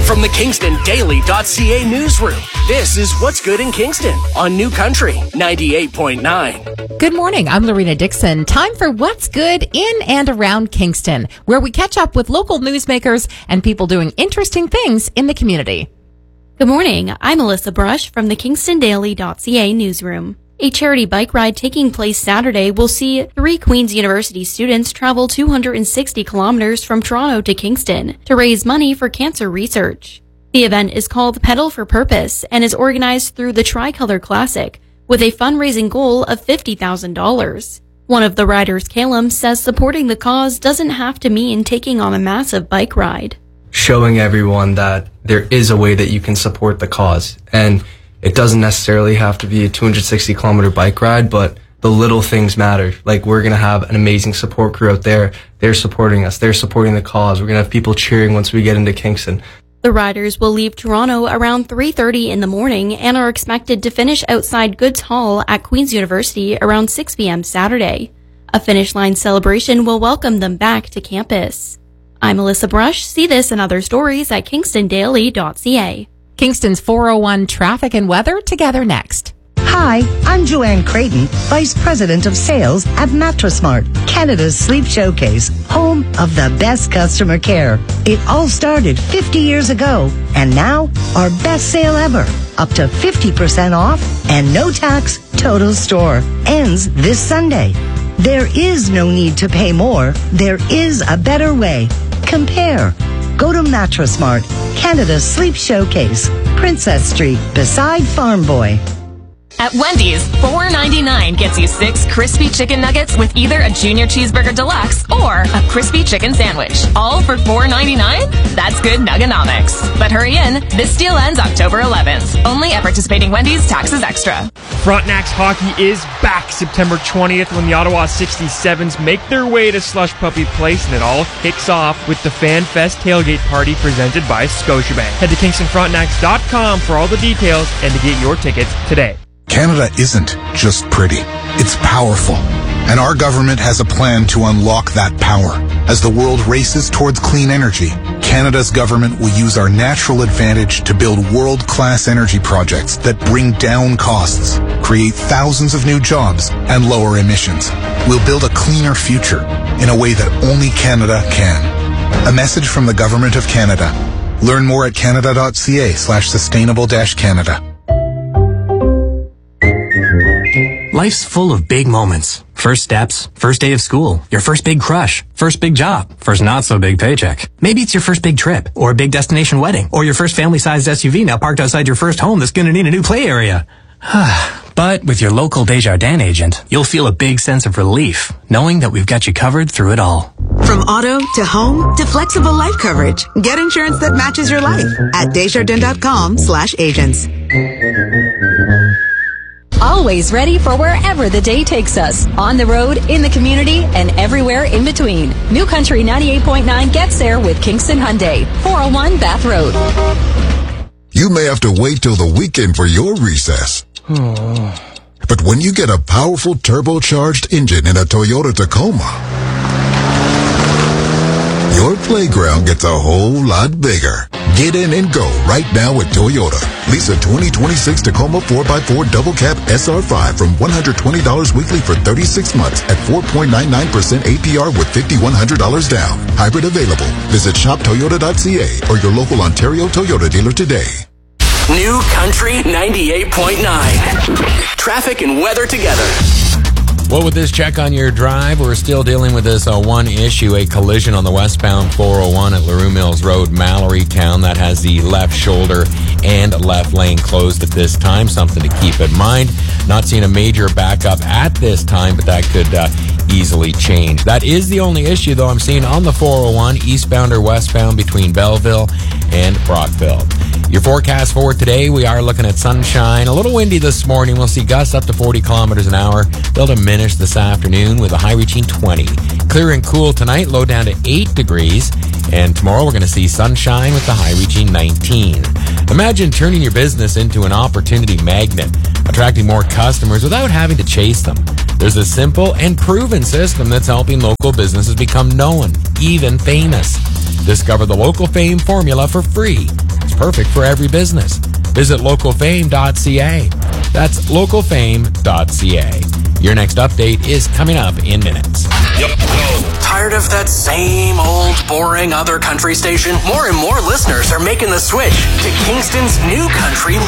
From the KingstonDaily.ca newsroom, this is What's Good in Kingston on New Country 98.9. Good morning. I'm Lorena Dixon. Time for What's Good in and around Kingston, where we catch up with local newsmakers and people doing interesting things in the community. Good morning. I'm Alyssa Brush from the KingstonDaily.ca newsroom. A charity bike ride taking place Saturday will see 3 Queen's University students travel 260 kilometers from Toronto to Kingston to raise money for cancer research. The event is called Pedal for Purpose and is organized through the Tricolor Classic with a fundraising goal of $50,000. One of the riders, Calum, says supporting the cause doesn't have to mean taking on a massive bike ride. Showing everyone that there is a way that you can support the cause, and it doesn't necessarily have to be a 260 kilometer bike ride, but the little things matter. Like, we're going to have an amazing support crew out there. They're supporting us. They're supporting the cause. We're going to have people cheering once we get into Kingston. The riders will leave Toronto around 3:30 in the morning and are expected to finish outside Goods Hall at Queen's University around 6 p.m. Saturday. A finish line celebration will welcome them back to campus. I'm Alyssa Brush. See this and other stories at KingstonDaily.ca. Kingston's 401 traffic and weather together next. Hi, I'm Joanne Creighton, Vice President of Sales at Mattress Mart, Canada's sleep showcase, home of the best customer care. It all started 50 years ago, and now our best sale ever, up to 50% off and no tax total store, ends this Sunday. There is no need to pay more. There is a better way. Compare. Go to Mattress Mart, Canada's sleep showcase, Princess Street, beside Farm Boy. At Wendy's, $4.99 gets you 6 crispy chicken nuggets with either a Junior Cheeseburger Deluxe or a crispy chicken sandwich. All for $4.99? That's good nuggonomics. But hurry in, this deal ends October 11th. Only at participating Wendy's, taxes extra. Frontenac's hockey is back September 20th when the Ottawa 67s make their way to Slush Puppy Place, and it all kicks off with the Fan Fest tailgate party presented by Scotiabank. Head to KingstonFrontenacs.com for all the details and to get your tickets today. Canada isn't just pretty, it's powerful. And our government has a plan to unlock that power. As the world races towards clean energy, Canada's government will use our natural advantage to build world-class energy projects that bring down costs, create thousands of new jobs, and lower emissions. We'll build a cleaner future in a way that only Canada can. A message from the Government of Canada. Learn more at canada.ca/sustainable-canada. Life's full of big moments. First steps, first day of school, your first big crush, first big job, first not so big paycheck. Maybe it's your first big trip, or a big destination wedding, or your first family-sized SUV now parked outside your first home that's gonna need a new play area. But with your local Desjardins agent, you'll feel a big sense of relief, knowing that we've got you covered through it all. From auto to home to flexible life coverage, get insurance that matches your life at Desjardins.com/agents. Always ready for wherever the day takes us. On the road, in the community, and everywhere in between. New Country 98.9 gets there with Kingston Hyundai, 401 Bath Road. You may have to wait till the weekend for your recess. But when you get a powerful turbocharged engine in a Toyota Tacoma, your playground gets a whole lot bigger. Get in and go right now at Toyota. Lease a 2026 Tacoma 4x4 Double Cab SR5 from $120 weekly for 36 months at 4.99% APR with $5,100 down. Hybrid available. Visit shoptoyota.ca or your local Ontario Toyota dealer today. New Country 98.9. Traffic and weather together. Well, with this check on your drive, we're still dealing with this one issue, a collision on the westbound 401 at LaRue Mills Road, Mallorytown. That has the left shoulder and left lane closed at this time. Something to keep in mind. Not seeing a major backup at this time, but that could easily change. That is the only issue, though, I'm seeing on the 401, eastbound or westbound between Belleville and Brockville. Your forecast for today, we are looking at sunshine. A little windy this morning. We'll see gusts up to 40 kilometers an hour. They'll diminish this afternoon with a high reaching 20. Clear and cool tonight, low down to 8 degrees. And tomorrow we're going to see sunshine with the high reaching 19. Imagine turning your business into an opportunity magnet, attracting more customers without having to chase them. There's a simple and proven system that's helping local businesses become known, even famous. Discover the Local Fame formula for free. perfect for every business. Visit localfame.ca. That's localfame.ca. Your next update is coming up in minutes. Tired of that same old, boring other country station? More and more listeners are making the switch to Kingston's new country